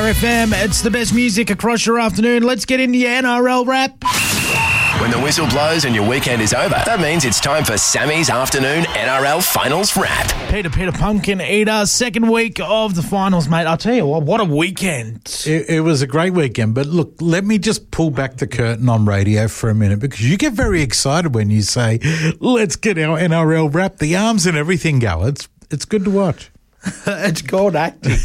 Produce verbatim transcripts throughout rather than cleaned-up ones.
Power F M. It's the best music across your afternoon. Let's get into your N R L wrap. When the whistle blows and your weekend is over, that means it's time for Sammy's afternoon N R L finals wrap. Peter, Peter Pumpkin Eater, second week of the finals, mate. I'll tell you what, what a weekend. It, it was a great weekend, but look, let me just pull back the curtain on radio for a minute, because you get very excited when you say, let's get our N R L wrap. The arms and everything go. It's, it's good to watch. It's called acting.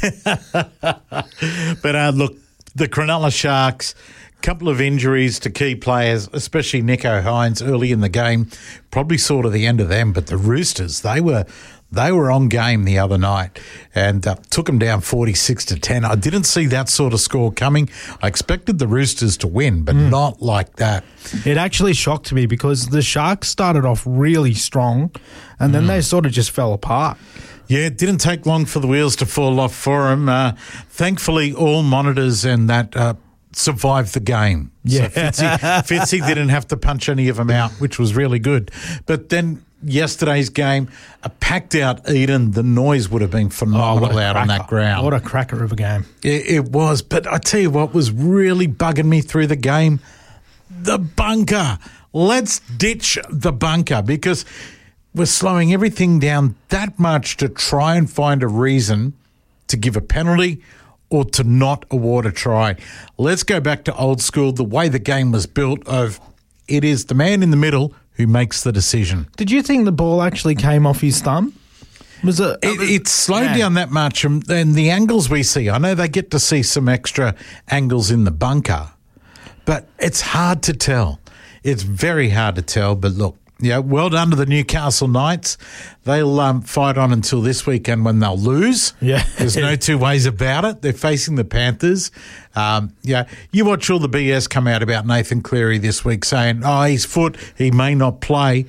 But uh, look, the Cronulla Sharks, couple of injuries to key players, especially Nicho Hynes early in the game, probably saw to the end of them. But the Roosters, they were they were on game the other night and uh, took them down forty-six to ten. I didn't see that sort of score coming. I expected the Roosters to win, but mm. not like that. It actually shocked me because the Sharks started off really strong and then mm. they sort of just fell apart. Yeah, it didn't take long for the wheels to fall off for them. Uh, thankfully, all monitors and that uh, survived the game. Yeah. So Fitzy, Fitzy didn't have to punch any of them out, which was really good. But then yesterday's game, a packed-out Eden, the noise would have been phenomenal oh, out cracker. on that ground. What a cracker of a game. It, it was. But I tell you what was really bugging me through the game, the bunker. Let's ditch the bunker, because we're slowing everything down that much to try and find a reason to give a penalty or to not award a try. Let's go back to old school, the way the game was built of it is the man in the middle who makes the decision. Did you think the ball actually came off his thumb? Was it? It, it slowed yeah. down that much, and the angles we see, I know they get to see some extra angles in the bunker, but it's hard to tell. It's very hard to tell, but look, yeah, well done to the Newcastle Knights. They'll um, fight on until this weekend when they'll lose. Yeah. There's no two ways about it. They're facing the Panthers. Um, yeah, you watch all the B S come out about Nathan Cleary this week saying, oh, his foot, he may not play.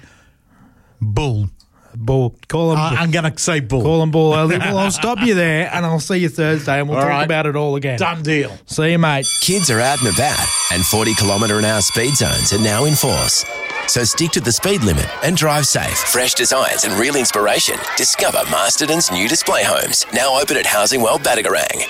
Bull. Bull. Call him. Uh, I'm going to say bull. Call him bull. Well, I'll stop you there and I'll see you Thursday and we'll all talk right. about it all again. Done deal. See you, mate. Kids are out and about and forty kilometre an hour speed zones are now in force. So stick to the speed limit and drive safe. Fresh designs and real inspiration. Discover Masterton's new display homes. Now open at Housing World Badagarang.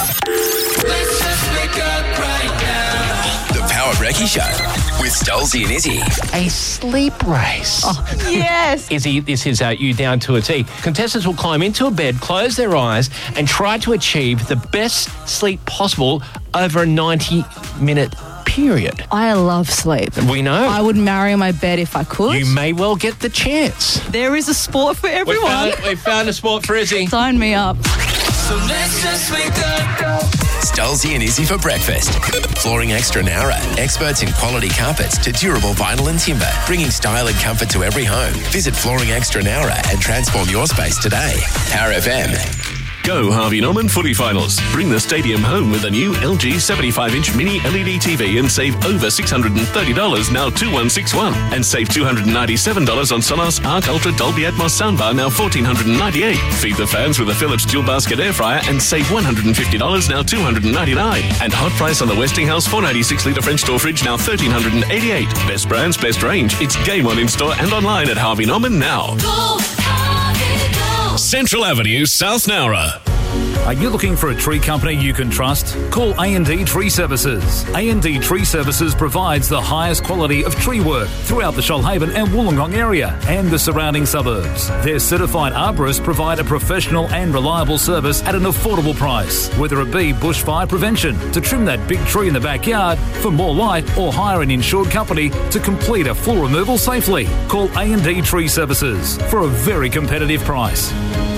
Let's just wake up right now. The Power Brekkie Show with Stolzy and Izzy. A sleep race. Oh, yes. Izzy, this is uh, you down to a T. Contestants will climb into a bed, close their eyes, and try to achieve the best sleep possible over a ninety-minute period. I love sleep. We know. I would marry my bed if I could. You may well get the chance. There is a sport for everyone. We found, we found a sport for Izzy. Sign me up. So let's just wake up. Stolzy and Izzy for breakfast. Flooring Extra Nara. Experts in quality carpets to durable vinyl and timber. Bringing style and comfort to every home. Visit Flooring Extra Nara and transform your space today. Power F M. Go Harvey Norman Footy Finals. Bring the stadium home with a new L G seventy-five inch mini L E D T V and save over six hundred thirty dollars, now two thousand one hundred sixty-one dollars. And save two hundred ninety-seven dollars on Sonos Arc Ultra Dolby Atmos soundbar, now one thousand four hundred ninety-eight dollars. Feed the fans with a Philips dual basket air fryer and save one hundred fifty dollars, now two hundred ninety-nine dollars. And hot price on the Westinghouse four ninety-six litre French door fridge, now one thousand three hundred eighty-eight dollars. Best brands, best range. It's game on in store and online at Harvey Norman now. Go, Harvey, go. Central Avenue, South Nowra. Are you looking for a tree company you can trust? Call A and D Tree Services. A and D Tree Services provides the highest quality of tree work throughout the Shoalhaven and Wollongong area and the surrounding suburbs. Their certified arborists provide a professional and reliable service at an affordable price, whether it be bushfire prevention, to trim that big tree in the backyard, for more light, or hire an insured company to complete a full removal safely. Call A and D Tree Services for a very competitive price.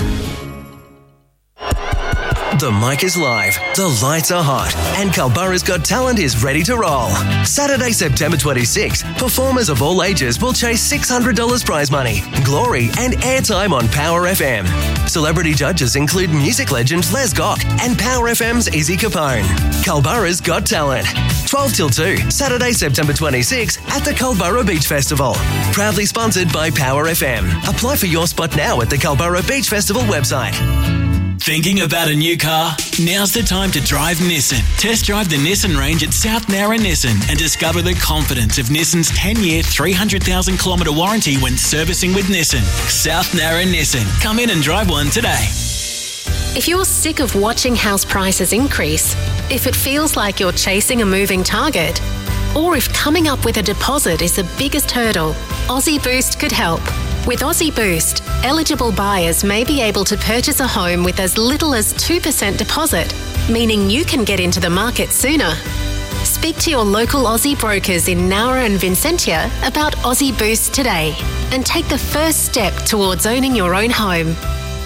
The mic is live, the lights are hot, and Culburra's Got Talent is ready to roll. Saturday, September twenty-sixth, performers of all ages will chase six hundred dollars prize money, glory, and airtime on Power F M. Celebrity judges include music legend Les Gock and Power F M's Izzy Capone. Culburra's Got Talent. twelve till two, Saturday, September twenty-sixth at the Culburra Beach Festival. Proudly sponsored by Power F M. Apply for your spot now at the Culburra Beach Festival website. Thinking about a new car? Now's the time to drive Nissan. Test drive the Nissan range at South Nowra Nissan and discover the confidence of Nissan's ten-year, three hundred thousand kilometre warranty when servicing with Nissan. South Nowra Nissan. Come in and drive one today. If you're sick of watching house prices increase, if it feels like you're chasing a moving target, or if coming up with a deposit is the biggest hurdle, Aussie Boost could help. With Aussie Boost, eligible buyers may be able to purchase a home with as little as two percent deposit, meaning you can get into the market sooner. Speak to your local Aussie brokers in Nowra and Vincentia about Aussie Boost today and take the first step towards owning your own home.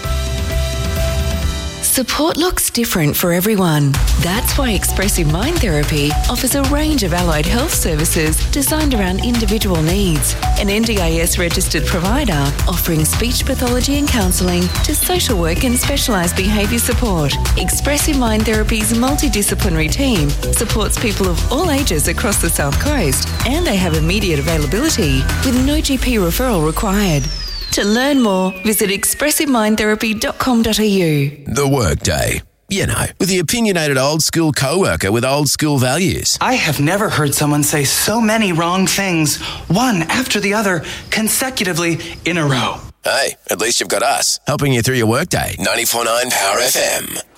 Support looks different for everyone. That's why Expressive Mind Therapy offers a range of allied health services designed around individual needs. An N D I S registered provider offering speech pathology and counselling to social work and specialised behaviour support. Expressive Mind Therapy's multidisciplinary team supports people of all ages across the South Coast, and they have immediate availability with no G P referral required. To learn more, visit expressive mind therapy dot com dot a u. The Workday. You know, with the opinionated old school co-worker with old school values. I have never heard someone say so many wrong things, one after the other, consecutively in a row. Hey, at least you've got us, helping you through your workday. ninety-four point nine Power F M.